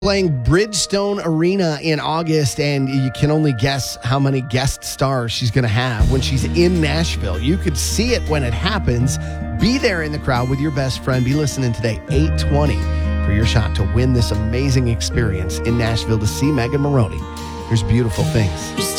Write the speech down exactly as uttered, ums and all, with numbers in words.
Playing Bridgestone Arena in August, and you can only guess how many guest stars she's going to have when she's in Nashville. You could see it when it happens. Be there in the crowd with your best friend. Be listening today, eight twenty, for your shot to win this amazing experience in Nashville to see Megan Moroney. There's beautiful things.